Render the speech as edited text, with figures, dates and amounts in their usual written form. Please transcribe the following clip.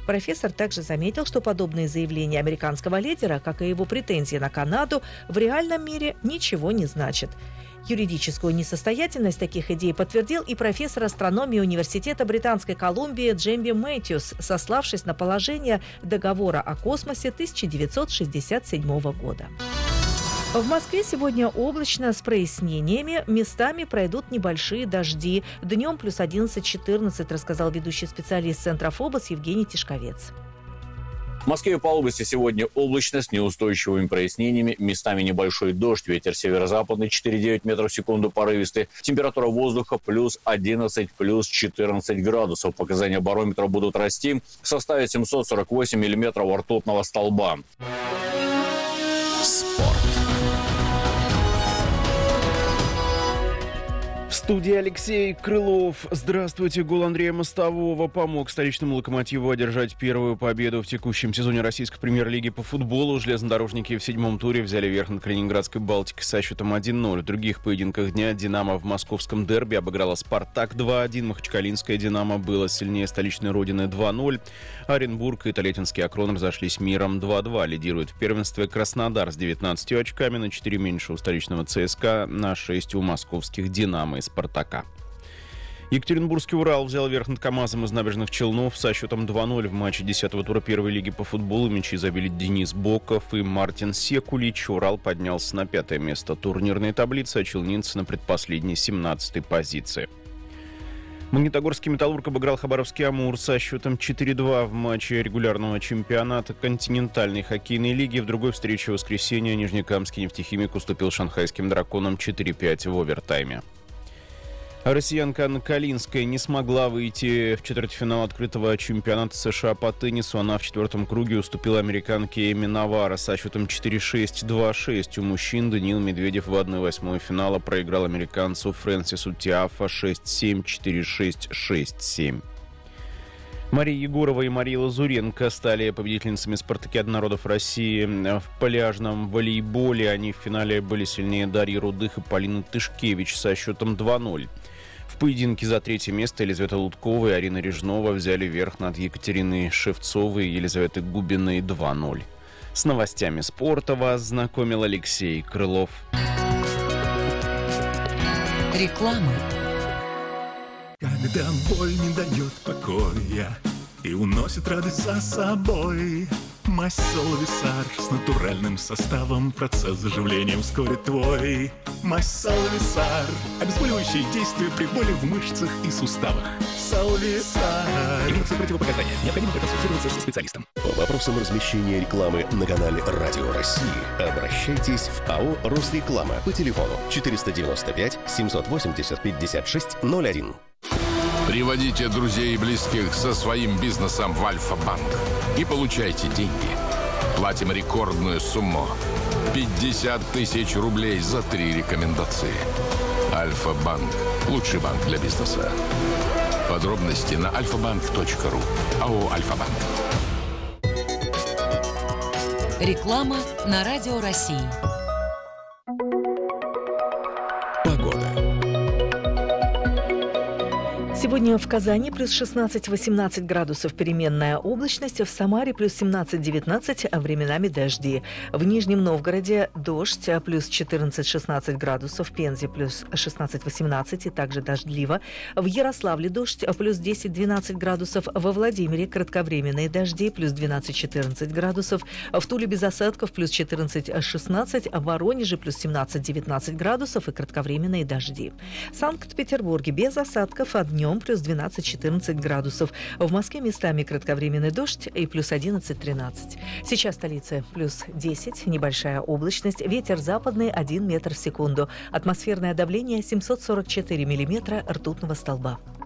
Профессор также заметил, что подобные заявления американского лидера, как и его претензии на Канаду, в реальном мире ничего не значат. Юридическую несостоятельность таких идей подтвердил и профессор астрономии Университета Британской Колумбии Джемби Мэтьюс, сославшись на положение договора о космосе 1967 года. В Москве сегодня облачно с прояснениями. Местами пройдут небольшие дожди. Днем плюс 11-14, рассказал ведущий специалист Центра ФОБОС Евгений Тишковец. В Москве и по области сегодня облачно с неустойчивыми прояснениями. Местами небольшой дождь. Ветер северо-западный 4,9 метров в секунду порывистый. Температура воздуха плюс 11, плюс 14 градусов. Показания барометра будут расти. Составит 748 миллиметров ртутного столба. Спорт. В студии Алексей Крылов. Здравствуйте. Гол Андрея Мостового помог столичному «Локомотиву» одержать первую победу в текущем сезоне российской премьер-лиги по футболу. Железнодорожники в 7-м туре взяли верх над Калининградской «Балтикой» со счетом 1-0. В других поединках дня «Динамо» в московском дерби обыграла «Спартак» 2-1. Махачкалинская «Динамо» было сильнее столичной родины 2-0. Оренбург и Толетинский «Акрон» разошлись миром 2-2. Лидирует в первенстве Краснодар с 19 очками, на 4 меньше у столичного ЦСКА, на 6 у московских «Динамо» и «Спартака». Екатеринбургский «Урал» взял верх над КамАЗом из Набережных Челнов со счетом 2-0 в матче 10-го тура первой лиги по футболу. Мячи забили Денис Боков и Мартин Секулич. «Урал» поднялся на 5-е место турнирной таблицы, а челнинцы на предпоследней 17-й позиции. Магнитогорский «Металлург» обыграл Хабаровский «Амур» со счетом 4-2 в матче регулярного чемпионата континентальной хоккейной лиги. В другой встрече в воскресенье Нижнекамский «Нефтехимик» уступил шанхайским «Драконам» 4-5 в овертайме. Россиянка Анна Калинская не смогла выйти в четвертьфинал открытого чемпионата США по теннису. Она в четвертом круге уступила американке Эми Наваро со счетом 4-6, 2-6. У мужчин Даниил Медведев в 1/8 финала проиграл американцу Фрэнсису Тиафо 6-7, 4-6, 6-7. Мария Егорова и Мария Лазуренко стали победительницами спартакиады народов России в пляжном волейболе. Они в финале были сильнее Дарьи Рудых и Полины Тышкевич со счетом 2-0. В поединке за третье место Елизавета Луткова и Арина Режнова взяли верх над Екатериной Шевцовой и Елизаветой Губиной 2-0. С новостями спорта вас знакомил Алексей Крылов. Реклама. Когда боль не дает покоя и уносит радость за собой, мазь Солвисар с натуральным составом, процесс заживления ускорит твой. Мазь Солвисар, обезболивающее действие при боли в мышцах и суставах. Солвисар. Имеются противопоказания. Необходимо проконсультироваться со специалистом. По вопросам размещения рекламы на канале Радио России обращайтесь в АО «Росреклама» по телефону 495 780 56 01. Приводите друзей и близких со своим бизнесом в Альфа-банк и получайте деньги. Платим рекордную сумму – 50 тысяч рублей за 3 рекомендации. Альфа-банк – лучший банк для бизнеса. Подробности на alfabank.ru. АО «Альфа-банк». Реклама на Радио России. Сегодня в Казани плюс 16-18 градусов переменная облачность, в Самаре плюс 17-19, а временами дожди. В Нижнем Новгороде дождь, плюс 14-16 градусов, в Пензе плюс 16-18 и также дождливо. В Ярославле дождь, плюс 10-12 градусов, во Владимире кратковременные дожди, плюс 12-14 градусов, в Туле без осадков плюс 14-16, в Воронеже плюс 17-19 градусов и кратковременные дожди. В Санкт-Петербурге без осадков, а днем плюс 12-14 градусов. В Москве местами кратковременный дождь и плюс 11-13. Сейчас в столице плюс 10, небольшая облачность, ветер западный 1 метр в секунду. Атмосферное давление 744 миллиметра ртутного столба.